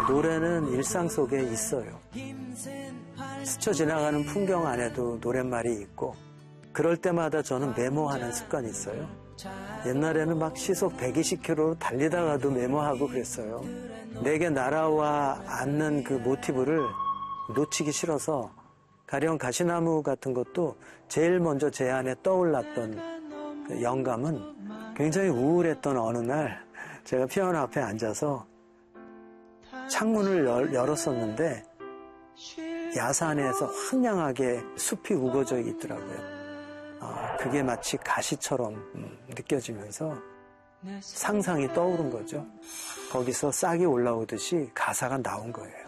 노래는 일상 속에 있어요. 스쳐 지나가는 풍경 안에도 노랫말이 있고 그럴 때마다 저는 메모하는 습관이 있어요. 옛날에는 막 시속 120km로 달리다가도 메모하고 그랬어요. 내게 날아와 앉는 그 모티브를 놓치기 싫어서 가령 가시나무 같은 것도 제일 먼저 제 안에 떠올랐던 그 영감은 굉장히 우울했던 어느 날 제가 피아노 앞에 앉아서 창문을 열었었는데 야산에서 황량하게 숲이 우거져 있더라고요. 그게 마치 가시처럼 느껴지면서 상상이 떠오른 거죠. 거기서 싹이 올라오듯이 가사가 나온 거예요.